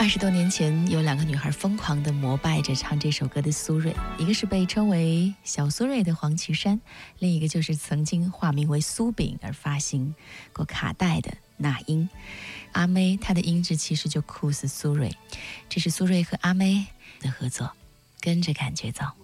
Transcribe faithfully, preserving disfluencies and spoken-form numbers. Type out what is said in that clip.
二十多年前，有两个女孩疯狂地膜拜着唱这首歌的苏芮，一个是被称为小苏芮的黄绮珊，另一个就是曾经化名为苏炳而发行过卡带的那英。阿妹她的音质其实就酷似苏芮，这是苏芮和阿妹的合作，跟着感觉走。